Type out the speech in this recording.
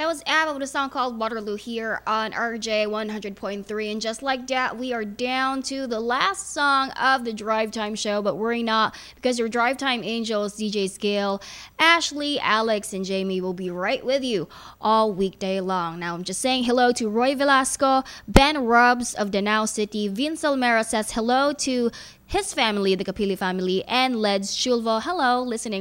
That was ABBA with a song called Waterloo here on RJ 100.3. And just like that, we are down to the last song of the Drive Time show. But worry not, because your Drive Time angels, DJ Scale, Ashley, Alex, and Jamie will be right with you all weekday long. Now, I'm just saying hello to Roy Velasco, Ben Rubs of Danao City. Vince Almera says hello to his family, the Capili family, and Leds Shulvo. Hello, listening